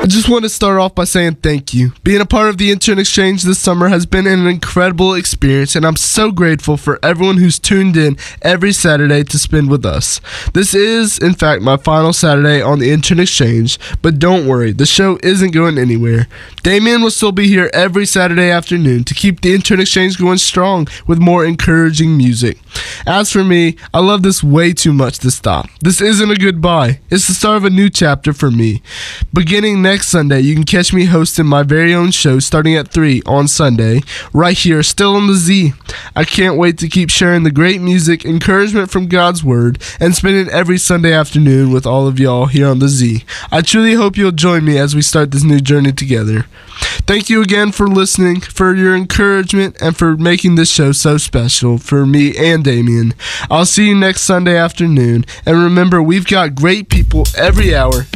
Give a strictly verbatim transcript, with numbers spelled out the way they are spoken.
I just want to start off by saying thank you. Being a part of the Intern Exchange this summer has been an incredible experience, and I'm so grateful for everyone who's tuned in every Saturday to spend with us. This is, in fact, my final Saturday on the Intern Exchange, but don't worry, the show isn't going anywhere. Damien will still be here every Saturday afternoon to keep the Intern Exchange going strong with more encouraging music. As for me, I love this way too much to stop. This isn't a goodbye. It's the start of a new chapter for me. Beginning next Next Sunday, you can catch me hosting my very own show starting at three on Sunday, right here, still on the Z. I can't wait to keep sharing the great music, encouragement from God's Word, and spending every Sunday afternoon with all of y'all here on the Z. I truly hope you'll join me as we start this new journey together. Thank you again for listening, for your encouragement, and for making this show so special for me and Damien. I'll see you next Sunday afternoon, and remember, we've got great people every hour.